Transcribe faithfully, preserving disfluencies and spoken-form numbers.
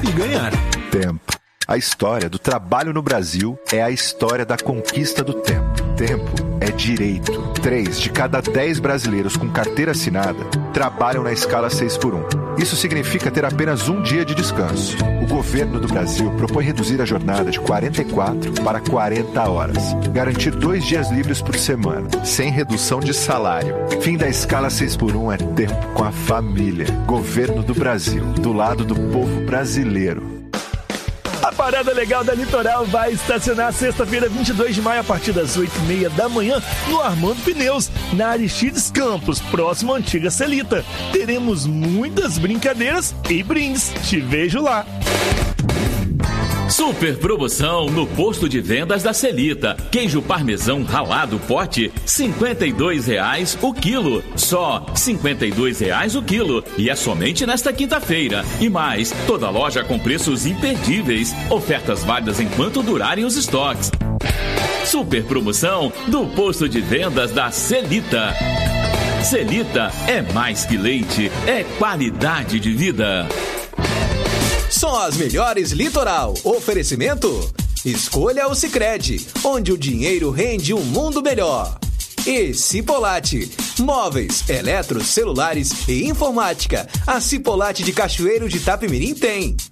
e ganhar. Tempo. A história do trabalho no Brasil é a história da conquista do tempo. Tempo é direito. Três de cada dez brasileiros com carteira assinada trabalham na escala seis por um. Isso significa ter apenas um dia de descanso. O governo do Brasil propõe reduzir a jornada de quarenta e quatro para quarenta horas. Garantir dois dias livres por semana, sem redução de salário. Fim da escala seis por um é tempo com a família. Governo do Brasil, do lado do povo brasileiro. A Parada Legal da Litoral vai estacionar sexta-feira, vinte e dois de maio, a partir das oito e meia da manhã, no Armando Pneus, na Aristides Campos, próximo à antiga Celita. Teremos muitas brincadeiras e brindes. Te vejo lá. Super promoção no posto de vendas da Celita. Queijo parmesão ralado pote, cinquenta e dois reais o quilo. Só cinquenta e dois reais o quilo. E é somente nesta quinta-feira. E mais, toda loja com preços imperdíveis. Ofertas válidas enquanto durarem os estoques. Super promoção do posto de vendas da Celita. Celita é mais que leite, é qualidade de vida. Só as melhores Litoral. Oferecimento? Escolha o Sicredi, onde o dinheiro rende um mundo melhor. E Cipolate. Móveis, eletros, celulares e informática. A Cipolate de Cachoeiro de Itapemirim tem.